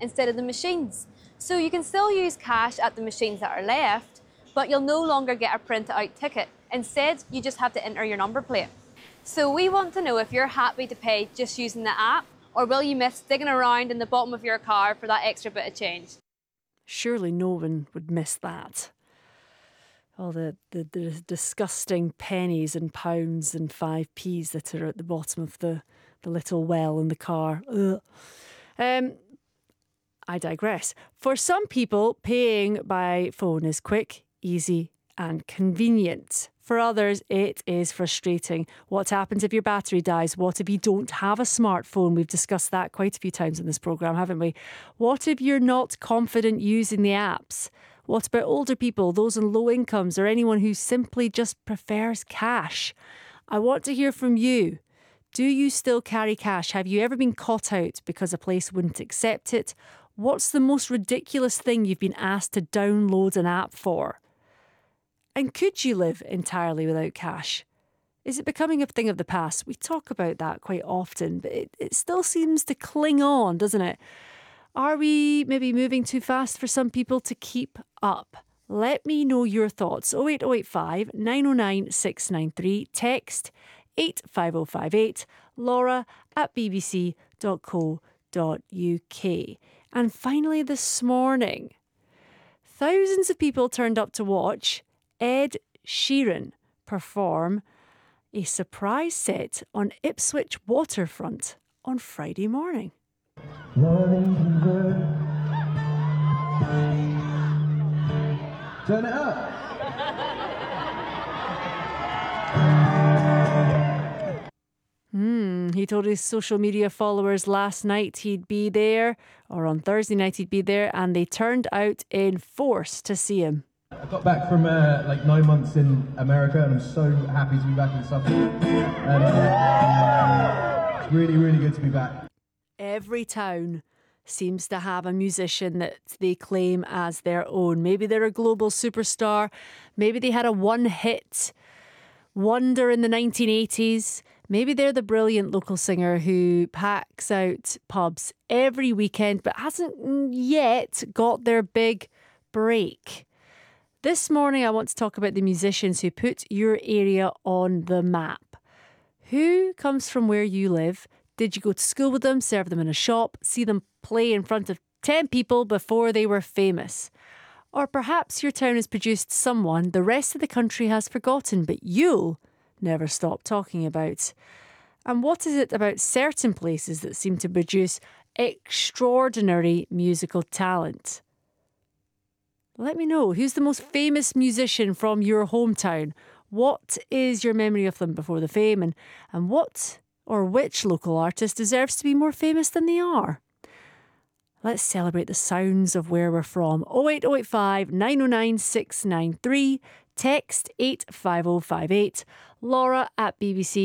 instead of the machines. So you can still use cash at the machines that are left, but you'll no longer get a printed out ticket. Instead, you just have to enter your number plate. So we want to know if you're happy to pay just using the app, or will you miss digging around in the bottom of your car for that extra bit of change? Surely no one would miss that. All the disgusting pennies and pounds and 5p's that are at the bottom of the little well in the car. Ugh. I digress. For some people, paying by phone is quick, easy and convenient. For others, it is frustrating. What happens if your battery dies? What if you don't have a smartphone? We've discussed that quite a few times in this programme, haven't we? What if you're not confident using the apps? What about older people, those on low incomes, or anyone who simply just prefers cash? I want to hear from you. Do you still carry cash? Have you ever been caught out because a place wouldn't accept it? What's the most ridiculous thing you've been asked to download an app for? And could you live entirely without cash? Is it becoming a thing of the past? We talk about that quite often, but it still seems to cling on, doesn't it? Are we maybe moving too fast for some people to keep up? Let me know your thoughts. 08085 909 693. Text 85058. Laura at bbc.co.uk. And finally this morning, thousands of people turned up to watch Ed Sheeran perform a surprise set on Ipswich waterfront on Friday morning. Turn it up. He told his social media followers last night he'd be there, or on Thursday night he'd be there, and they turned out in force to see him. I got back from 9 months in America, and I'm so happy to be back in Suffolk. It's really, really good to be back. Every town seems to have a musician that they claim as their own. Maybe they're a global superstar. Maybe they had a one-hit wonder in the 1980s. Maybe they're the brilliant local singer who packs out pubs every weekend but hasn't yet got their big break. This morning I want to talk about the musicians who put your area on the map. Who comes from where you live? Did you go to school with them, serve them in a shop, see them play in front of 10 people before they were famous? Or perhaps your town has produced someone the rest of the country has forgotten, but you'll never stop talking about. And what is it about certain places that seem to produce extraordinary musical talent? Let me know. Who's the most famous musician from your hometown? What is your memory of them before the fame? And what or which local artist deserves to be more famous than they are? Let's celebrate the sounds of where we're from. 08085 909 693. Text 85058. Laura at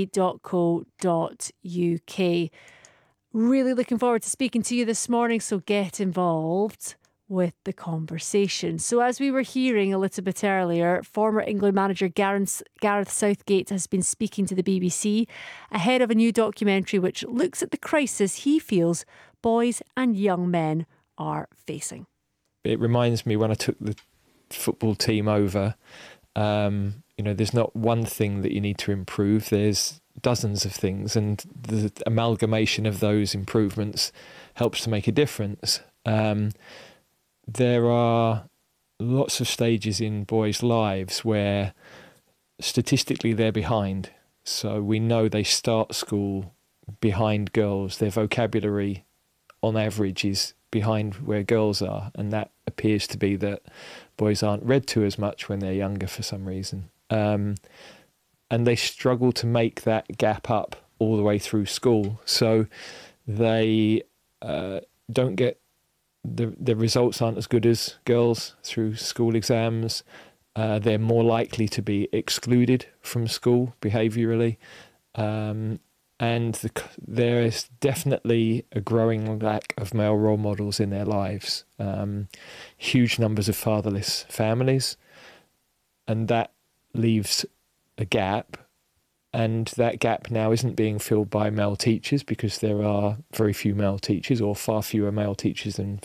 bbc.co.uk. Really looking forward to speaking to you this morning, so get involved with the conversation. So as we were hearing a little bit earlier, former England manager Gareth Southgate has been speaking to the BBC ahead of a new documentary which looks at the crisis he feels boys and young men are facing. It reminds me when I took the football team over, there's not one thing that you need to improve. There's dozens of things, and the amalgamation of those improvements helps to make a difference. There are lots of stages in boys' lives where statistically they're behind. So we know they start school behind girls. Their vocabulary on average is behind where girls are, and that appears to be that boys aren't read to as much when they're younger for some reason. And they struggle to make that gap up all the way through school. So they don't get the results aren't as good as girls through school exams. They're more likely to be excluded from school behaviourally. And there is definitely a growing lack of male role models in their lives. Huge numbers of fatherless families. And that leaves a gap. And that gap now isn't being filled by male teachers because there are very few male teachers, or far fewer male teachers than